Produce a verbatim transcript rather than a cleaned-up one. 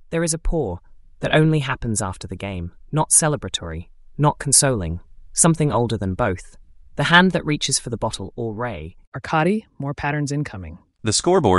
There is a pour that only happens after the game, not celebratory, not consoling, something older than both. The hand that reaches for the bottle or ray. Arcadi, more patterns incoming. The scoreboard